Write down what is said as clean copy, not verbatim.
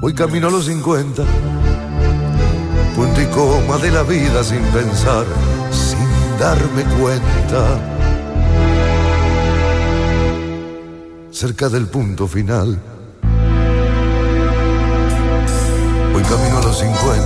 Voy camino a los 50, punto y coma de la vida sin pensar, sin darme cuenta. Cerca del punto final, voy camino a los 50.